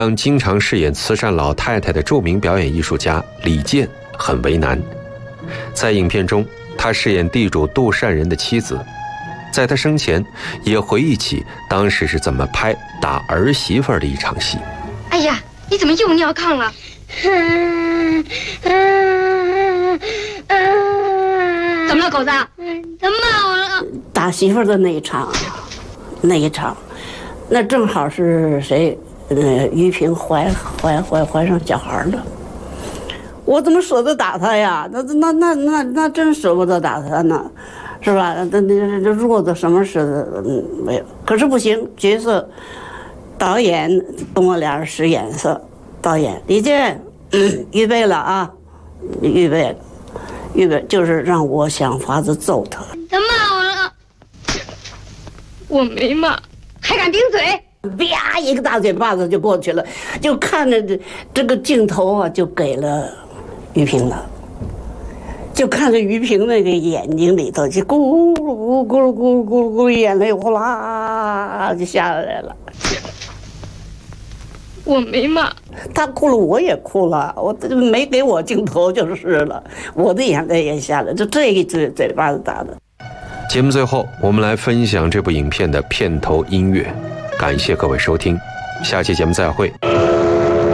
让经常饰演慈善老太太的著名表演艺术家李健很为难。在影片中，他饰演地主杜善人的妻子，在他生前也回忆起当时是怎么拍打儿媳妇的一场戏。 哎呀，你怎么又尿炕了？怎么了，狗子？他骂我了。 打媳妇的那一场，那正好是谁？于萍怀上小孩了。我怎么舍得打他呀？那真舍不得打他呢，是吧？那弱的什么似的，没有。可是不行，角色导演跟我俩人使眼色。导演李健，预备了啊，预备，就是让我想法子揍他。 他骂我了，我没骂，还敢顶嘴！ 啪，一个大嘴巴子就过去了，就看着这个镜头啊，就给了于萍了，就看着于萍那个眼睛里头就咕噜咕噜咕噜咕噜咕噜，眼泪呼啦就下来了。 我没骂， 他哭了，我也哭了，我没给我镜头就是了，我的眼泪也下来，就这一嘴巴子打的。 节目最后，我们来分享这部影片的片头音乐，感谢各位收听，下期节目再会。